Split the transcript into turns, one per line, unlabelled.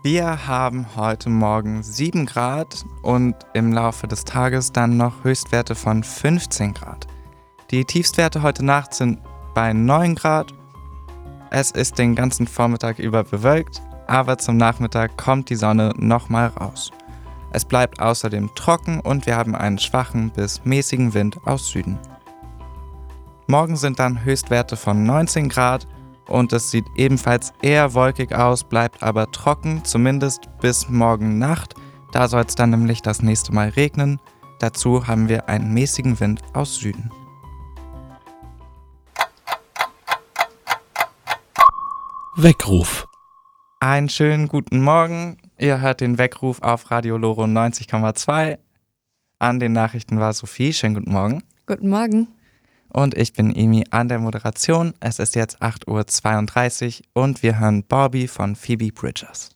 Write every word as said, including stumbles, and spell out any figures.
Wir haben heute Morgen sieben Grad und im Laufe des Tages dann noch Höchstwerte von fünfzehn Grad. Die Tiefstwerte heute Nacht sind bei neun Grad. Es ist den ganzen Vormittag über bewölkt, aber zum Nachmittag kommt die Sonne nochmal raus. Es bleibt außerdem trocken und wir haben einen schwachen bis mäßigen Wind aus Süden. Morgen sind dann Höchstwerte von neunzehn Grad und es sieht ebenfalls eher wolkig aus, bleibt aber trocken, zumindest bis morgen Nacht. Da soll es dann nämlich das nächste Mal regnen. Dazu haben wir einen mäßigen Wind aus Süden.
Weckruf.
Einen schönen guten Morgen. Ihr hört den Weckruf auf Radio Loro neunzig Komma zwei. An den Nachrichten war Sophie. Schönen guten Morgen.
Guten Morgen.
Und ich bin Emi an der Moderation. Es ist jetzt acht Uhr zweiunddreißig und wir hören Barbie von Phoebe Bridgers.